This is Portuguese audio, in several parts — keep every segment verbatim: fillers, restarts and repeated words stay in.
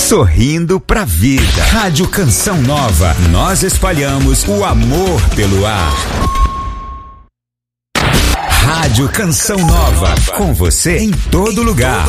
sorrindo pra vida. Rádio Canção Nova, nós espalhamos o amor pelo ar. Rádio Canção Nova, com você em todo lugar.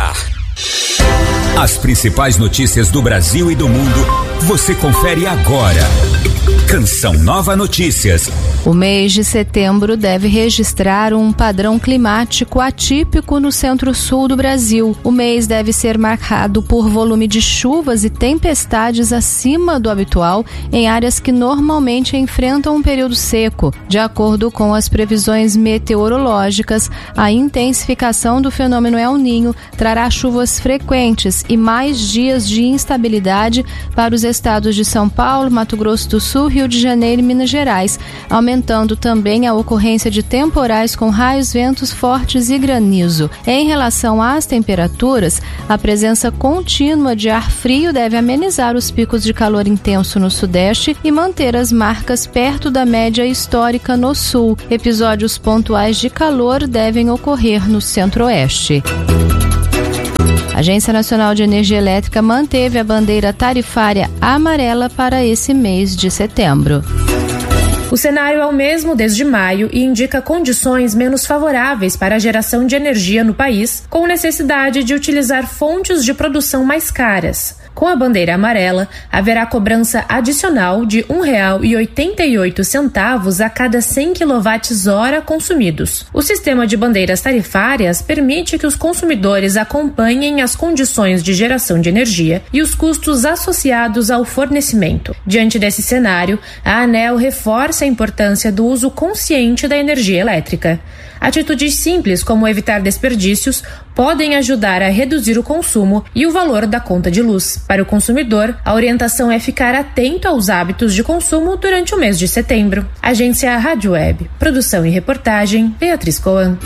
As principais notícias do Brasil e do mundo, você confere agora. Canção Nova Notícias. O mês de setembro deve registrar um padrão climático atípico no centro-sul do Brasil. O mês deve ser marcado por volume de chuvas e tempestades acima do habitual em áreas que normalmente enfrentam um período seco. De acordo com as previsões meteorológicas, a intensificação do fenômeno El Niño trará chuvas frequentes e mais dias de instabilidade para os estados de São Paulo, Mato Grosso do Sul, Rio de Janeiro e Minas Gerais, aumentando também a ocorrência de temporais com raios, ventos fortes e granizo. Em relação às temperaturas, a presença contínua de ar frio deve amenizar os picos de calor intenso no sudeste e manter as marcas perto da média histórica no sul. Episódios pontuais de calor devem ocorrer no centro-oeste. A Agência Nacional de Energia Elétrica manteve a bandeira tarifária amarela para esse mês de setembro. O cenário é o mesmo desde maio e indica condições menos favoráveis para a geração de energia no país, com necessidade de utilizar fontes de produção mais caras. Com a bandeira amarela, haverá cobrança adicional de um real e oitenta e oito centavos a cada cem quilowatts-hora consumidos. O sistema de bandeiras tarifárias permite que os consumidores acompanhem as condições de geração de energia e os custos associados ao fornecimento. Diante desse cenário, a ANEEL reforça a importância do uso consciente da energia elétrica. Atitudes simples como evitar desperdícios podem ajudar a reduzir o consumo e o valor da conta de luz. Para o consumidor, a orientação é ficar atento aos hábitos de consumo durante o mês de setembro. Agência Rádio Web. Produção e reportagem, Beatriz Coan.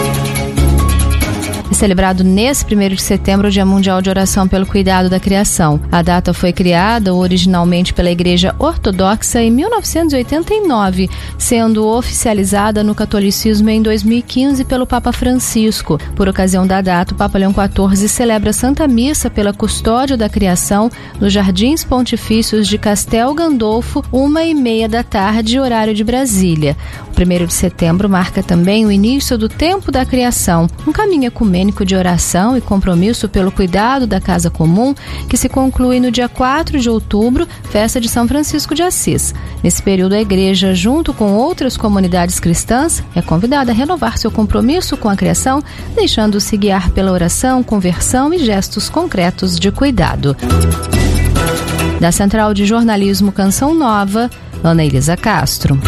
É celebrado nesse primeiro de setembro o Dia Mundial de Oração pelo Cuidado da Criação. A data foi criada originalmente pela Igreja Ortodoxa em mil novecentos e oitenta e nove, sendo oficializada no catolicismo em dois mil e quinze pelo Papa Francisco. Por ocasião da data, o Papa Leão quatorze celebra a Santa Missa pela custódia da criação nos Jardins Pontifícios de Castel Gandolfo, uma e meia da tarde, horário de Brasília. O primeiro de setembro marca também o início do Tempo da Criação, um caminho ecumênico de oração e compromisso pelo cuidado da casa comum, que se conclui no dia quatro de outubro, festa de São Francisco de Assis. Nesse período, a igreja, junto com outras comunidades cristãs, é convidada a renovar seu compromisso com a criação, deixando-se guiar pela oração, conversão e gestos concretos de cuidado. Da Central de Jornalismo Canção Nova, Ana Elisa Castro.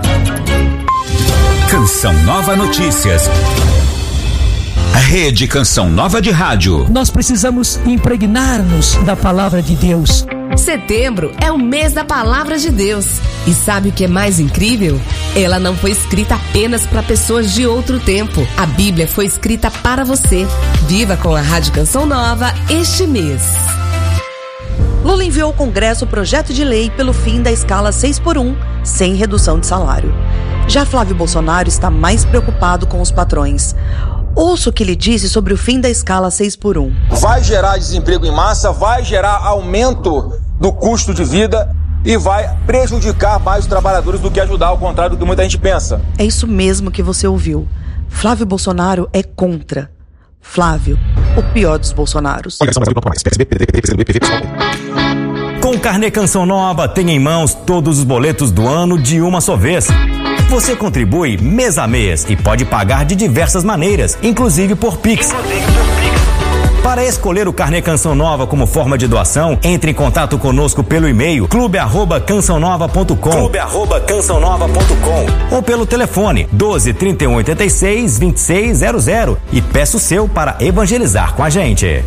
Canção Nova Notícias. Rede Canção Nova de Rádio. Nós precisamos impregnar-nos da palavra de Deus. Setembro é o mês da palavra de Deus. E sabe o que é mais incrível? Ela não foi escrita apenas para pessoas de outro tempo. A Bíblia foi escrita para você. Viva com a Rádio Canção Nova este mês. Lula enviou ao Congresso o projeto de lei pelo fim da escala seis por um, sem redução de salário. Já Flávio Bolsonaro está mais preocupado com os patrões. Ouça o que ele disse sobre o fim da escala seis por um. Vai gerar desemprego em massa, vai gerar aumento do custo de vida e vai prejudicar mais os trabalhadores do que ajudar, ao contrário do que muita gente pensa. É isso mesmo que você ouviu. Flávio Bolsonaro é contra. Flávio, o pior dos Bolsonaros. Com o Carnê Canção Nova, tem em mãos todos os boletos do ano de uma só vez. Você contribui mês a mês e pode pagar de diversas maneiras, inclusive por Pix. Para escolher o Carnê Canção Nova como forma de doação, entre em contato conosco pelo e-mail clube arroba canção nova ponto com clube arroba canção nova ponto com ou pelo telefone doze, trinta e um, oitenta e seis, vinte e seis zero zero e peça o seu para evangelizar com a gente.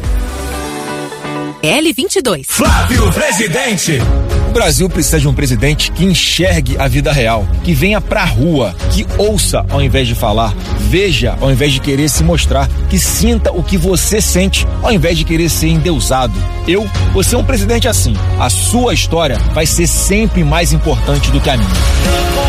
L vinte e dois. Flávio Presidente. O Brasil precisa de um presidente que enxergue a vida real, que venha pra rua, que ouça ao invés de falar, veja ao invés de querer se mostrar, que sinta o que você sente ao invés de querer ser endeusado. Eu vou ser um presidente assim. A sua história vai ser sempre mais importante do que a minha.